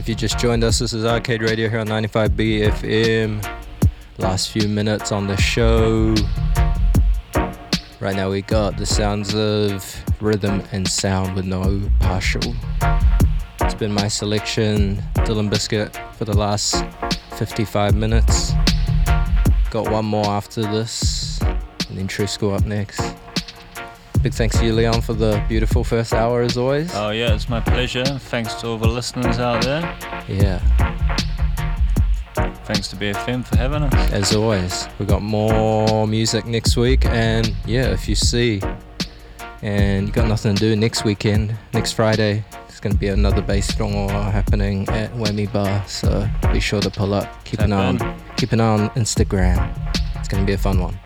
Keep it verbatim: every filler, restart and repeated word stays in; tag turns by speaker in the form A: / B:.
A: If you just joined us, this is Arcade Radio here on ninety-five B F M. Last few minutes on the show. Right now we got the sounds of rhythm and sound with no partial. It's been my selection, Dylan Biscuit, for the last fifty-five minutes. Got one more after this, and then Tresco up next. Big thanks to you, Leon, for the beautiful first hour as always.
B: Oh yeah, it's my pleasure. Thanks to all the listeners out there.
A: Yeah.
B: Thanks to B F M for having us.
A: As always, we got more music next week, and yeah, if you see and you got nothing to do next weekend, next Friday, there's going to be another bass strong happening at Whammy Bar, so be sure to pull up. Keep
B: Tap
A: an eye on,
B: in.
A: keep an eye on Instagram. It's going to be a fun one.